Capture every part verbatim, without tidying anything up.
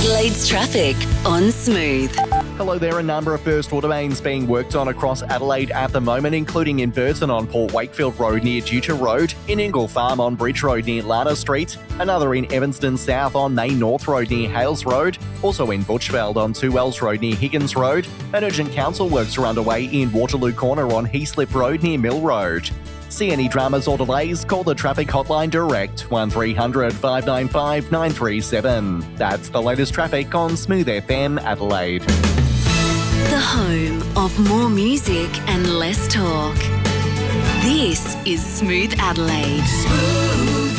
Adelaide's traffic on Smooth. Hello there. A number of first water mains being worked on across Adelaide at the moment, including in Burton on Port Wakefield Road near Dutra Road, in Ingle Farm on Bridge Road near Lana Street, another in Evanston South on Main North Road near Hales Road, also in Butchfeld on Two Wells Road near Higgins Road. An urgent council works are underway in Waterloo Corner on Heaslip Road near Mill Road. See any dramas or delays? Call the traffic hotline direct, one three hundred, five nine five, nine three seven. That's the latest traffic on Smooth F M Adelaide. The home of more music and less talk. This is Smooth Adelaide. Smooth.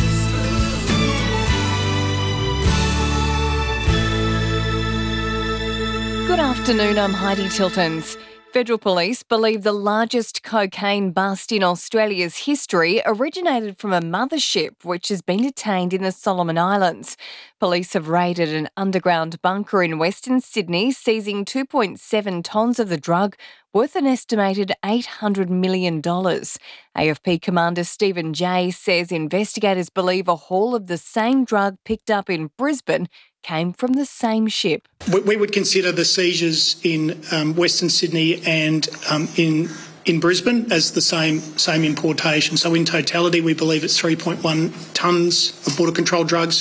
Good afternoon, I'm Heidi Tiltons. Federal Police believe the largest cocaine bust in Australia's history originated from a mothership which has been detained in the Solomon Islands. Police have raided an underground bunker in Western Sydney, seizing two point seven tonnes of the drug, worth an estimated eight hundred million dollars. A F P Commander Stephen Jay says investigators believe a haul of the same drug picked up in Brisbane came from the same ship. We would consider the seizures in um, Western Sydney and um, in in Brisbane as the same same importation. So in totality, we believe it's three point one tonnes of border control drugs.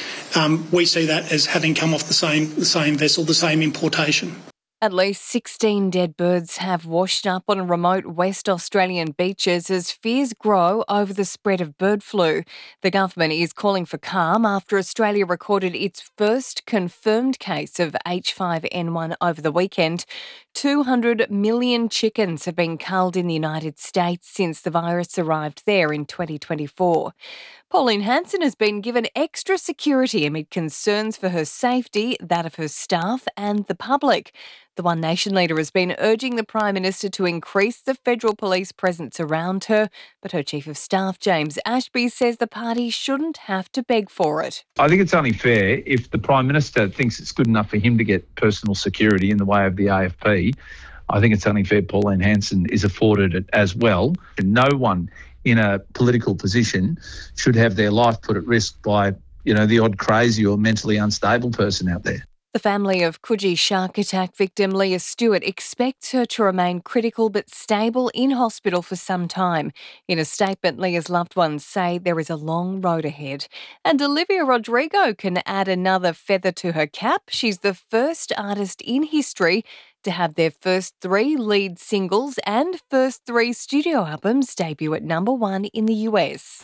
Um, we see that as having come off the same the same vessel, the same importation. At least sixteen dead birds have washed up on remote West Australian beaches as fears grow over the spread of bird flu. The government is calling for calm after Australia recorded its first confirmed case of H five N one over the weekend. two hundred million chickens have been culled in the United States since the virus arrived there in twenty twenty-four. Pauline Hanson has been given extra security amid concerns for her safety, that of her staff and the public. The One Nation leader has been urging the Prime Minister to increase the federal police presence around her, but her Chief of Staff, James Ashby, says the party shouldn't have to beg for it. I think it's only fair if the Prime Minister thinks it's good enough for him to get personal security in the way of the A F P. I think it's only fair Pauline Hanson is afforded it as well. And no one in a political position should have their life put at risk by, you know, the odd crazy or mentally unstable person out there. The family of Coogee shark attack victim Leah Stewart expects her to remain critical but stable in hospital for some time. In a statement, Leah's loved ones say there is a long road ahead. And Olivia Rodrigo can add another feather to her cap. She's the first artist in history to have their first three lead singles and first three studio albums debut at number one in the U S.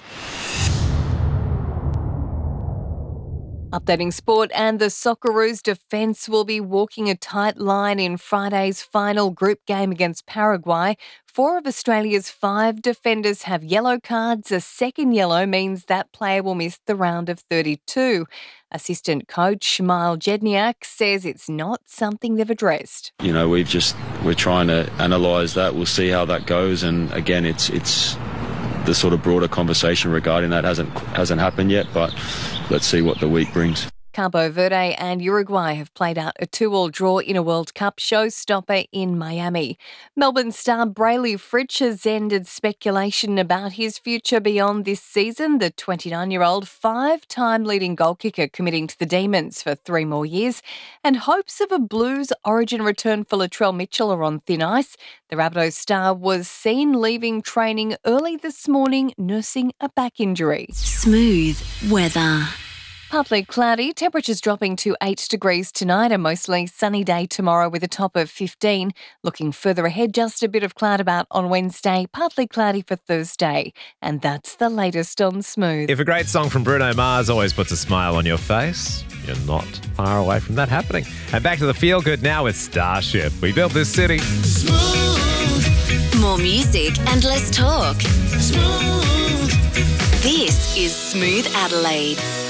Updating sport, and the Socceroos defence will be walking a tight line in Friday's final group game against Paraguay. Four of Australia's five defenders have yellow cards. A second yellow means that player will miss the round of thirty-two. Assistant coach Miles Jedniak says it's not something they've addressed. You know, we've just, we're trying to analyse that. We'll see how that goes. And again, it's it's the sort of broader conversation regarding that hasn't hasn't happened yet, but let's see what the week brings. Cabo Verde and Uruguay have played out a two-all draw in a World Cup showstopper in Miami. Melbourne star Brayley Fritsch has ended speculation about his future beyond this season. The twenty-nine-year-old five-time leading goal kicker committing to the Demons for three more years, and hopes of a Blues origin return for Latrell Mitchell are on thin ice. The Rabbitohs star was seen leaving training early this morning, nursing a back injury. Smooth weather. Partly cloudy, temperatures dropping to eight degrees tonight, a mostly sunny day tomorrow with a top of fifteen. Looking further ahead, just a bit of cloud about on Wednesday, partly cloudy for Thursday. And that's the latest on Smooth. If a great song from Bruno Mars always puts a smile on your face, you're not far away from that happening. And back to the feel good now with Starship. We built this city. Smooth. More music and less talk. Smooth. This is Smooth Adelaide.